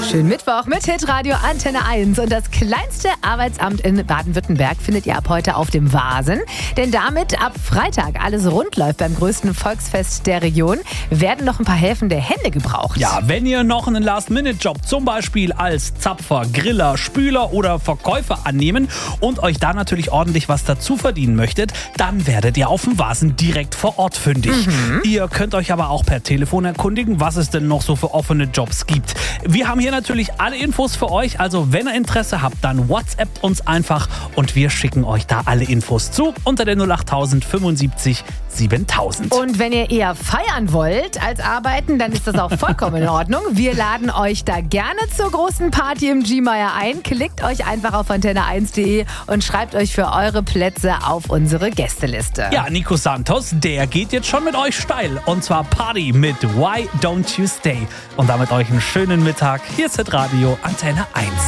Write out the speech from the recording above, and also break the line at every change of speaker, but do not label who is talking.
Schönen Mittwoch mit Hitradio Antenne 1. Und das kleinste Arbeitsamt in Baden-Württemberg findet ihr ab heute auf dem Vasen. Denn damit ab Freitag alles rund läuft beim größten Volksfest der Region, werden noch ein paar helfende Hände gebraucht.
Ja, wenn ihr noch einen Last-Minute-Job zum Beispiel als Zapfer, Griller, Spüler oder Verkäufer annehmen und euch da natürlich ordentlich was dazu verdienen möchtet, dann werdet ihr auf dem Vasen direkt vor Ort fündig. Ihr könnt euch aber auch per Telefon erkundigen, was es denn noch so für offene Jobs gibt. Wir haben hier natürlich alle Infos für euch, also wenn ihr Interesse habt, dann WhatsAppt uns einfach und wir schicken euch da alle Infos zu unter der 08000 75 7000.
Und wenn ihr eher feiern wollt als arbeiten, dann ist das auch vollkommen in Ordnung. Wir laden euch da gerne zur großen Party im G-Meier ein. Klickt euch einfach auf antenne1.de und schreibt euch für eure Plätze auf unsere Gästeliste.
Ja, Nico Santos, der geht jetzt schon mit euch steil. Und zwar Party mit Why Don't You Stay. Und damit euch einen schönen Mittag. Hier ist Hitradio Antenne 1.